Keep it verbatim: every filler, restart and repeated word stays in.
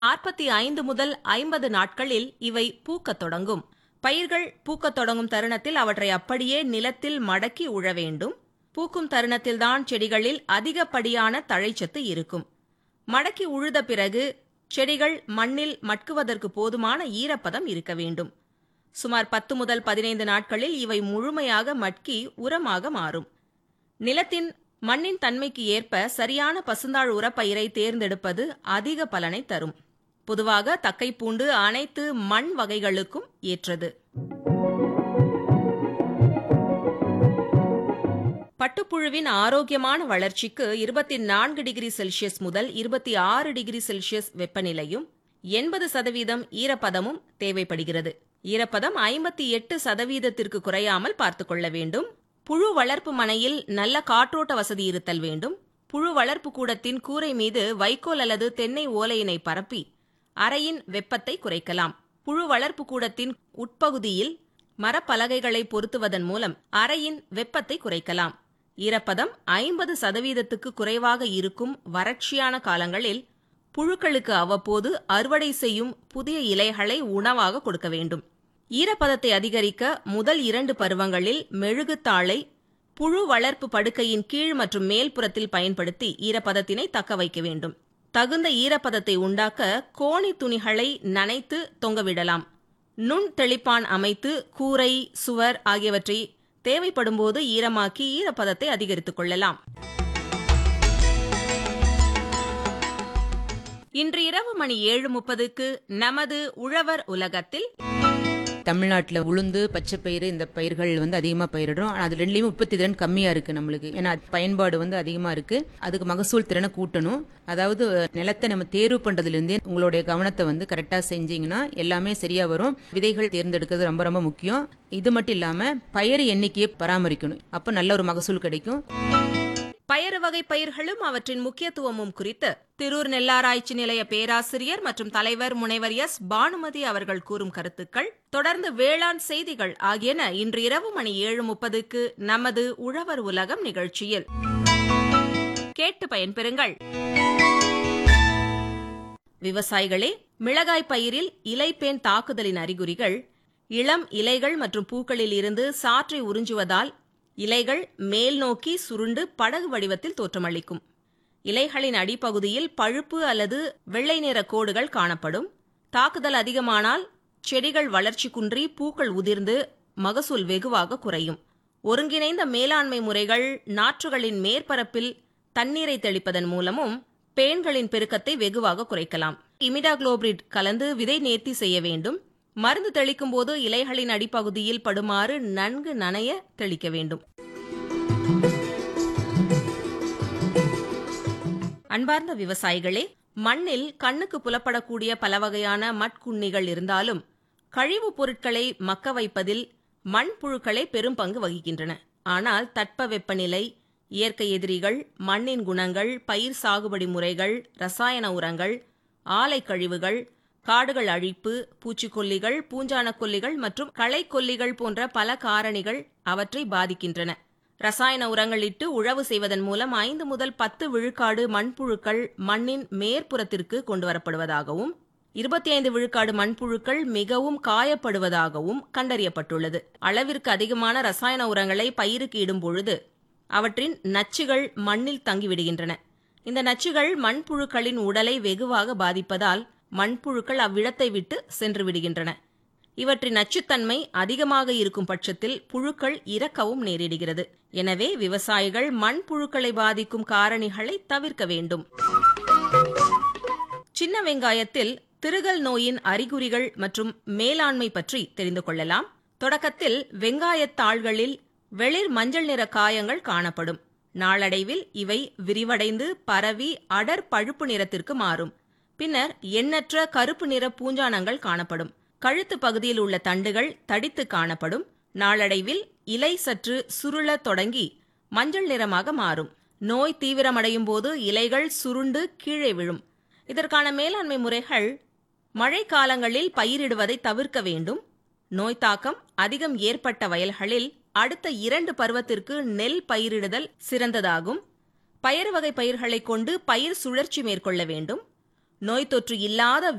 நாற்பத்தி ஐந்து முதல் ஐம்பது நாட்களில் இவை பூக்கத் தொடங்கும். பயிர்கள் பூக்கத் தொடங்கும் தருணத்தில் அவற்றை அப்படியே நிலத்தில் மடக்கி உழ வேண்டும். பூக்கும் தருணத்தில்தான் செடிகளில் அதிகப்படியான தழைச்சத்து இருக்கும். மடக்கி உழுத பிறகு செடிகள் மண்ணில் மட்குவதற்கு போதுமான ஈரப்பதம் இருக்க வேண்டும். சுமார் பத்து முதல் பதினைந்து நாட்களில் இவை முழுமையாக மட்கி உரமாக மாறும். நிலத்தின் மண்ணின் தன்மைக்கு ஏற்ப சரியான பசுந்தாழ் உரப்பயிரை தேர்ந்தெடுப்பது அதிக பலனை தரும். பொதுவாக தக்கைப்பூண்டு அனைத்து மண் வகைகளுக்கும் ஏற்றது. பட்டுப்புழுவின் ஆரோக்கியமான வளர்ச்சிக்கு இருபத்தி நான்கு டிகிரி செல்சியஸ் முதல் இருபத்தி ஆறு டிகிரி செல்சியஸ் வெப்பநிலையும் எண்பது சதவீதம் ஈரப்பதமும் தேவைப்படுகிறது. ஈரப்பதம் ஐம்பத்தி எட்டு சதவீதத்திற்கு குறையாமல் பார்த்துக் கொள்ள வேண்டும். புழு வளர்ப்பு மனையில் நல்ல காற்றோட்ட வசதி இருத்தல் வேண்டும். புழு வளர்ப்பு கூடத்தின் கூரை மீது வைக்கோல் அல்லது தென்னை ஓலையினை பரப்பி அறையின் வெப்பத்தை குறைக்கலாம். புழு வளர்ப்பு கூடத்தின் உட்பகுதியில் மரப்பலகைகளை பொருத்துவதன் மூலம் அறையின் வெப்பத்தை குறைக்கலாம். ஈரப்பதம் ஐம்பது சதவீதத்துக்கு குறைவாக இருக்கும் வறட்சியான காலங்களில் புழுக்களுக்கு அவ்வப்போது அறுவடை செய்யும் புதிய இலைகளை உணவாக கொடுக்க வேண்டும். ஈரப்பதத்தை அதிகரிக்க முதல் இரண்டு பருவங்களில் மெழுகுத்தாளை புழு வளர்ப்பு படுக்கையின் கீழ் மற்றும் மேல்புறத்தில் பயன்படுத்தி ஈரப்பதத்தினை தக்க வைக்க வேண்டும். தகுந்த ஈரப்பதத்தை உண்டாக்க கோணி துணிகளை நனைத்து தொங்கவிடலாம். நுண் தெளிப்பான் அமைத்து கூரை, சுவர் ஆகியவற்றை தேவைப்படும்போது ஈரமாக்கி ஈரப்பதத்தை அதிகரித்துக் கொள்ளலாம். இன்று இரவு மணி ஏழு முப்பதுக்கு நமது உழவர் உலகத்தில் தமிழ்நாட்டில் உளுந்து, பச்சைப்பயிறு இந்த பயிர்கள் வந்து அதிகமாக பயிரிடுறோம். அது ரெண்டுலேயுமே உற்பத்தி திறன் கம்மியாக இருக்குது நம்மளுக்கு. ஏன்னா பயன்பாடு வந்து அதிகமாக இருக்குது. அதுக்கு மகசூல் திறனை கூட்டணும். அதாவது நிலத்தை நம்ம தேர்வு பண்ணுறதுலேருந்தே உங்களுடைய கவனத்தை வந்து கரெக்டாக செஞ்சீங்கன்னா எல்லாமே சரியாக வரும். விதைகள் தேர்ந்தெடுக்கிறது ரொம்ப ரொம்ப முக்கியம். இது மட்டும் இல்லாமல் பயிர் எண்ணிக்கையை பராமரிக்கணும். அப்போ நல்ல ஒரு மகசூல் கிடைக்கும். பயறு வகை பயிர்களும் அவற்றின் முக்கியத்துவமும் குறித்து திரூர் நெல்லாராய்ச்சி நிலைய பேராசிரியர் மற்றும் தலைவர் முனைவர் எஸ் பானுமதி அவர்கள் கூறும் கருத்துக்கள், தொடர்ந்து வேளாண் செய்திகள் ஆகியன இன்று இரவு மணி ஏழு முப்பதுக்கு நமது உழவர் உலகம் நிகழ்ச்சியில் கேட்டு பயன்பெறுங்கள். விவசாயிகளே, மிளகாய் பயிரில் இலைப்பேன் தாக்குதலின் அறிகுறிகள் இளம் இலைகள் மற்றும் பூக்களில் இருந்து சாற்றை உறிஞ்சுவதால் இலைகள் மேல் நோக்கி சுருண்டு படகு வடிவத்தில் தோற்றமளிக்கும். இலைகளின் அடிப்பகுதியில் பழுப்பு அல்லது வெள்ளை நிற கோடுகள் காணப்படும். தாக்குதல் அதிகமானால் செடிகள் வளர்ச்சி குன்றி பூக்கள் உதிர்ந்து மகசூல் வெகுவாக குறையும். ஒருங்கிணைந்த மேலாண்மை முறைகள் நாற்றுகளின் மேற்பரப்பில் தண்ணீரை தெளிப்பதன் மூலமும் பேன்களின் பெருக்கத்தை வெகுவாக குறைக்கலாம். இமிடாகுளோபிரிட் கலந்து விதை நேர்த்தி செய்ய வேண்டும். மருந்து தெளிக்கும் போது இலைகளின் அடிப்பகுதியில் படுமாறு நன்கு நனைய தெளிக்க வேண்டும். அன்பார்ந்த விவசாயிகளே, மண்ணில் கண்ணுக்கு புலப்படக்கூடிய பல வகையான மட்குண்ணிகள் இருந்தாலும் கழிவுப் பொருட்களை மக்க வைப்பதில் மண்புழுக்களே பெரும் பங்கு வகிக்கின்றன. ஆனால் தட்பவெப்பநிலை, இயற்கை எதிரிகள், மண்ணின் குணங்கள், பயிர் சாகுபடி முறைகள், ரசாயன உரங்கள், ஆலை கழிவுகள், காடுகள் அழிப்பு, பூச்சிக்கொல்லிகள், பூஞ்சான கொல்லிகள் மற்றும் களைக்கொல்லிகள் போன்ற பல காரணிகள் அவற்றை பாதிக்கின்றன. ரசாயன உரங்கள் இட்டு உழவு செய்வதன் மூலம் ஐந்து முதல் பத்து விழுக்காடு மண்புழுக்கள் மண்ணின் மேற்புறத்திற்கு கொண்டுவரப்படுவதாகவும் இருபத்தி ஐந்து விழுக்காடு மண்புழுக்கள் மிகவும் காயப்படுவதாகவும் கண்டறியப்பட்டுள்ளது. அளவிற்கு அதிகமான ரசாயன உரங்களை பயிருக்கு இடும் பொழுது அவற்றின் நச்சுகள் மண்ணில் தங்கிவிடுகின்றன. இந்த நச்சுகள் மண்புழுக்களின் உடலை வெகுவாக பாதிப்பதால் மண்புழுக்கள் அவ்விடத்தை விட்டு சென்று விடுகின்றன. இவற்றின் நச்சுத்தன்மை அதிகமாக இருக்கும் பட்சத்தில் புழுக்கள் இறக்கவும் நேரிடுகிறது. எனவே விவசாயிகள் மண்புழுக்களை பாதிக்கும் காரணிகளை தவிர்க்க வேண்டும். சின்ன வெங்காயத்தில் திருகல் நோயின் அறிகுறிகள் மற்றும் மேலாண்மை பற்றி தெரிந்து கொள்ளலாம். தொடக்கத்தில் வெங்காயத்தாள்களில் வெளிர் மஞ்சள் நிற காயங்கள் காணப்படும். நாளடைவில் இவை விரிவடைந்து பரவி அடர் பழுப்பு நிறத்திற்கு மாறும். பின்னர் எண்ணற்ற கருப்பு நிற பூஞ்சானங்கள் காணப்படும். கழுத்து பகுதியில் உள்ள தண்டுகள் தடித்து காணப்படும். நாளடைவில் இலை சற்று சுருள தொடங்கி மஞ்சள் நிறமாக மாறும். நோய் தீவிரமடையும் போது இலைகள் சுருண்டு கீழே விழும். இதற்கான மேலாண்மை முறைகள்: மழை காலங்களில் பயிரிடுவதை தவிர்க்க வேண்டும். நோய் தாக்கம் அதிகம் ஏற்பட்ட வயல்களில் அடுத்த இரண்டு பருவத்திற்கு நெல் பயிரிடுதல் சிறந்ததாகும். பயறு வகை பயிர்களை கொண்டு பயிர் சுழற்சி மேற்கொள்ள வேண்டும். நோய் தொற்று இல்லாத